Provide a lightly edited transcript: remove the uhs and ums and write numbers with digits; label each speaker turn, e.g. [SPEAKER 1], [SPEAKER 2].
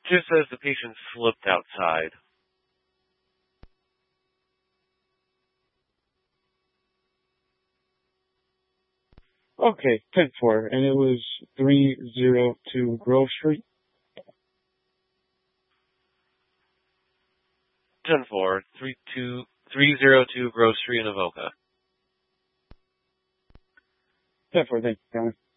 [SPEAKER 1] Just says the patient slipped outside.
[SPEAKER 2] Okay, 10-4, and it was 302 Grove Street.
[SPEAKER 1] 10-4, 302 Grove Street in Avoca.
[SPEAKER 2] 10-4, thank you, Connor.